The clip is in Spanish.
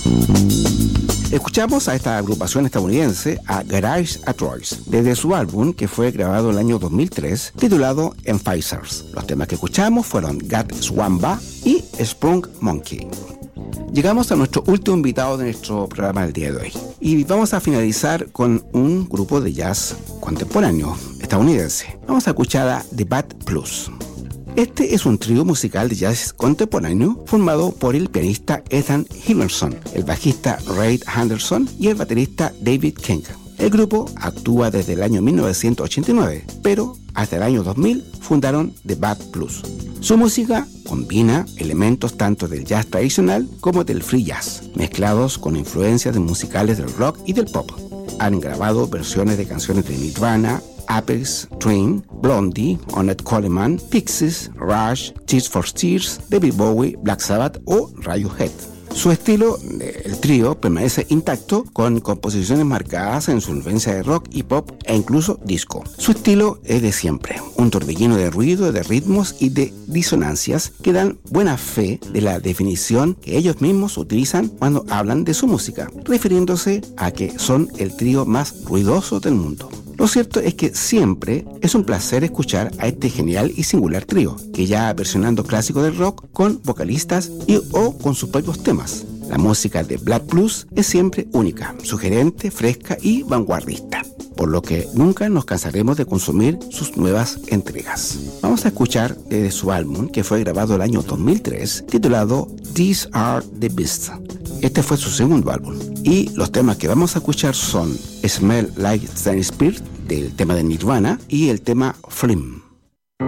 Escuchamos a esta agrupación estadounidense, a Garage at Royce, desde su álbum que fue grabado en el año 2003, titulado Enficers. Los temas que escuchamos fueron Gat Swamba y Sprung Monkey. Llegamos a nuestro último invitado de nuestro programa del día de hoy y vamos a finalizar con un grupo de jazz contemporáneo estadounidense. Vamos a escuchar a The Bad Blues. Este es un trío musical de jazz contemporáneo formado por el pianista Ethan Himerson, el bajista Ray Henderson y el baterista David King. El grupo actúa desde el año 1989, pero hasta el año 2000 fundaron The Bad Blues. Su música combina elementos tanto del jazz tradicional como del free jazz, mezclados con influencias de musicales del rock y del pop. Han grabado versiones de canciones de Nirvana, Apex Twin, Blondie, Ornette Coleman, Pixies, Rush, Tears for Fears, David Bowie, Black Sabbath o Radiohead. Su estilo, el trío, permanece intacto con composiciones marcadas en su influencia de rock y pop e incluso disco. Su estilo es de siempre, un torbellino de ruido, de ritmos y de disonancias que dan buena fe de la definición que ellos mismos utilizan cuando hablan de su música, refiriéndose a que son el trío más ruidoso del mundo. Lo cierto es que siempre es un placer escuchar a este genial y singular trío, que ya versionando clásicos del rock con vocalistas o con sus propios temas. La música de Black Blues es siempre única, sugerente, fresca y vanguardista, por lo que nunca nos cansaremos de consumir sus nuevas entregas. Vamos a escuchar desde su álbum, que fue grabado el año 2003, titulado These Are the Beasts. Este fue su segundo álbum. Y los temas que vamos a escuchar son Smell Like Teen Spirit, del tema de Nirvana, y el tema Flim.